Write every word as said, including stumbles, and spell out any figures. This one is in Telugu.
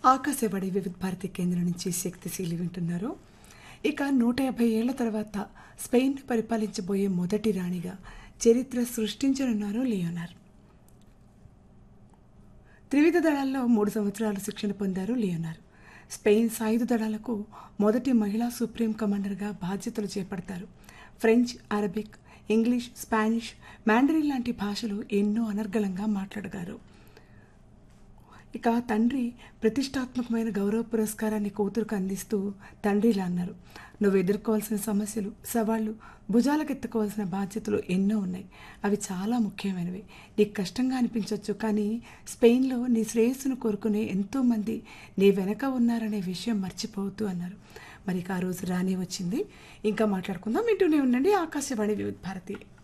ఆకాశవాణి వివిధ భారతి కేంద్రం నుంచి శక్తిశీలి వింటున్నారు. ఇక నూట యాభై ఏళ్ల తర్వాత స్పెయిన్ పరిపాలించబోయే మొదటి రాణిగా చరిత్ర సృష్టించనున్నారు లియోనార్. త్రివిధ దళాల్లో మూడు సంవత్సరాలు శిక్షణ పొందారు లియోనార్. స్పెయిన్ సాయుధ దళాలకు మొదటి మహిళా సుప్రీం కమాండర్గా బాధ్యతలు చేపడతారు. French, Arabic, English, Spanish, Mandarin లాంటి భాషలు ఎన్నో అనర్గళంగా మాట్లాడగారు. ఇక తండ్రి ప్రతిష్టాత్మకమైన గౌరవ పురస్కారాన్ని కూతురుకు అందిస్తూ తండ్రిలా అన్నారు, నువ్వు ఎదుర్కోవాల్సిన సమస్యలు, సవాళ్లు, భుజాలకెత్తుకోవాల్సిన బాధ్యతలు ఎన్నో ఉన్నాయి. అవి చాలా ముఖ్యమైనవి. నీకు కష్టంగా అనిపించవచ్చు, కానీ స్పెయిన్లో నీ శ్రేయస్సును కోరుకునే ఎంతోమంది నీ వెనక ఉన్నారనే విషయం మర్చిపోవద్దు అన్నారు. మరి ఆ రోజు రానే వచ్చింది. ఇంకా మాట్లాడుకుందాం. వింటూనే ఉండండి ఆకాశవాణి వివిధ భారతి.